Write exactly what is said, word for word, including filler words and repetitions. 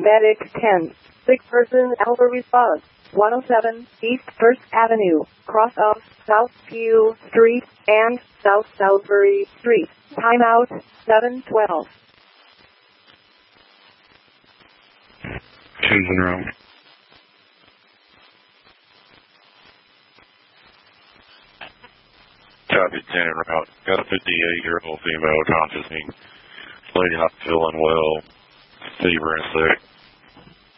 Medic ten. Six-person Alpha response. one oh seven East First Avenue, cross of South Pew Street and South Salisbury Street. Timeout seven twelve. two zero. Copy, ten en route. Got a fifty-eight-year-old female consciousing. Lady not feeling well. Fever and sick.